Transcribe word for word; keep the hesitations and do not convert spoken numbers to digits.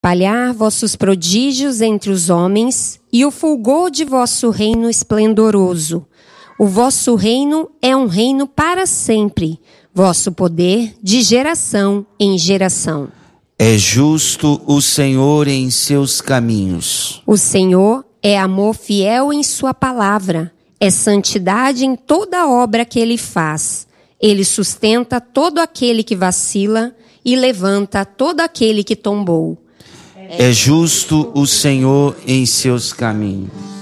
espalhar vossos prodígios entre os homens e o fulgor de vosso reino esplendoroso. O vosso reino é um reino para sempre, vosso poder de geração em geração. É justo o Senhor em seus caminhos. O Senhor é amor fiel em sua palavra, é santidade em toda obra que ele faz. Ele sustenta todo aquele que vacila e levanta todo aquele que tombou. É justo o Senhor em seus caminhos.